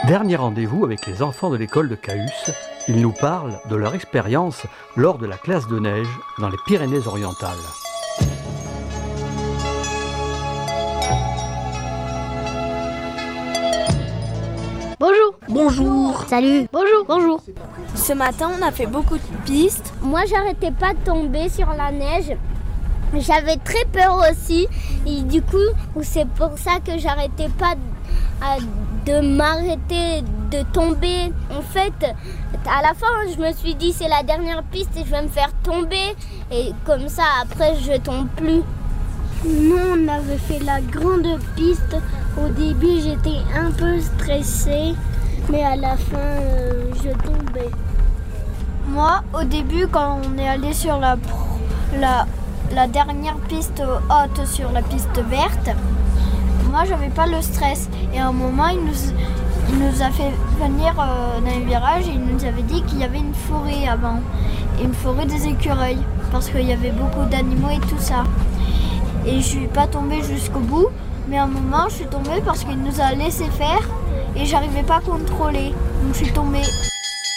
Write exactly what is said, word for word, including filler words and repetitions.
Dernier rendez-vous avec les enfants de l'école de Cahus. Ils nous parlent de leur expérience lors de la classe de neige dans les Pyrénées-Orientales. Bonjour. Bonjour. Salut. Bonjour. Bonjour. Ce matin, on a fait beaucoup de pistes. Moi, j'arrêtais pas de tomber sur la neige. J'avais très peur aussi. Et du coup, c'est pour ça que j'arrêtais pas de, de m'arrêter de tomber. En fait, à la fin, je me suis dit c'est la dernière piste et je vais me faire tomber. Et comme ça, après, je tombe plus. Nous, on avait fait la grande piste. Au début, j'étais un peu stressée, mais à la fin, euh, je tombais. Moi, au début, quand on est allé sur la, la, la dernière piste haute sur la piste verte, moi, j'avais pas le stress. Et à un moment, il nous, il nous a fait venir euh, dans un virage et il nous avait dit qu'il y avait une forêt avant. Et une forêt des écureuils, parce qu'il y avait beaucoup d'animaux et tout ça. Et je suis pas tombée jusqu'au bout, mais à un moment je suis tombée parce qu'il nous a laissé faire et j'arrivais pas à contrôler, donc je suis tombée.